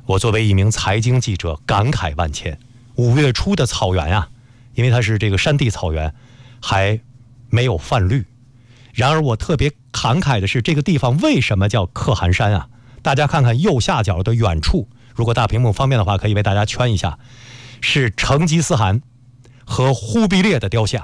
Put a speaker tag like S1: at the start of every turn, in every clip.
S1: 我作为一名财经记者感慨万千。5月初的草原啊，因为它是这个山地草原，还没有泛绿。然而我特别感慨的是，这个地方为什么叫可汗山啊？大家看看右下角的远处，如果大屏幕方便的话，可以为大家圈一下，是成吉思汗和忽必烈的雕像。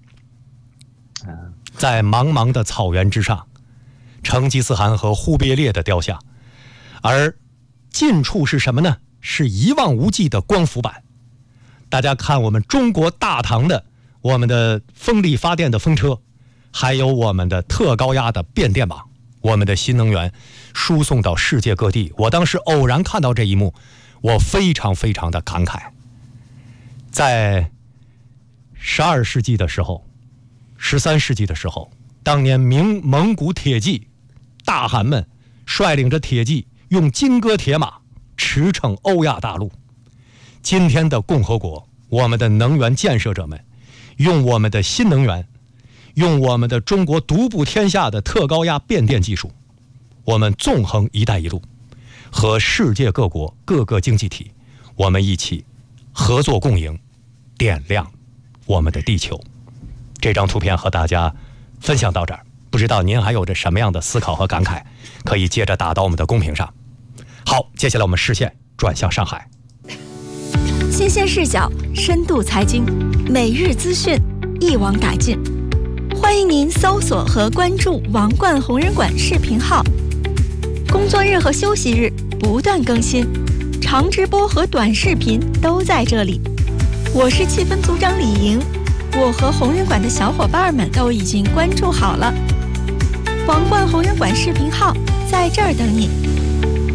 S1: 在茫茫的草原之上，成吉思汗和忽必烈的雕像，而近处是什么呢？是一望无际的光伏板。大家看我们中国大唐的我们的风力发电的风车，还有我们的特高压的变电网，我们的新能源输送到世界各地。我当时偶然看到这一幕，我非常非常的感慨。在12世纪的时候，13世纪的时候，当年蒙古铁骑大汗们率领着铁骑用金戈铁马驰骋欧亚大陆。今天的共和国，我们的能源建设者们用我们的新能源，用我们的中国独步天下的特高压变电技术，我们纵横一带一路，和世界各国各个经济体，我们一起合作共赢，点亮我们的地球。这张图片和大家分享到这儿，不知道您还有着什么样的思考和感慨，可以接着打到我们的公屏上。好，接下来我们视线转向上海。
S2: 新鲜视角，深度财经，每日资讯，一网打尽。欢迎您搜索和关注王冠红人馆视频号，工作日和休息日不断更新，长直播和短视频都在这里。我是气氛组长李莹，我和红人馆的小伙伴们都已经关注好了。王冠红人馆视频号在这儿等你。